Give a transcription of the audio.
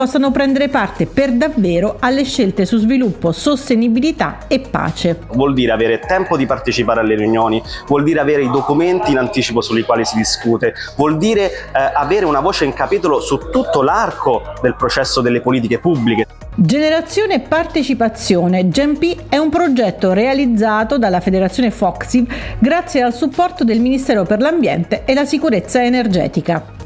possano prendere parte per davvero alle scelte su sviluppo, sostenibilità e pace. Vuol dire avere tempo di partecipare alle riunioni, vuol dire avere i documenti in anticipo sui quali si discute, vuol dire avere una voce in capitolo su tutto l'arco del processo delle politiche pubbliche. Generazione Partecipazione GenP è un progetto realizzato dalla Federazione Foxiv grazie al supporto del Ministero per l'Ambiente e la Sicurezza Energetica.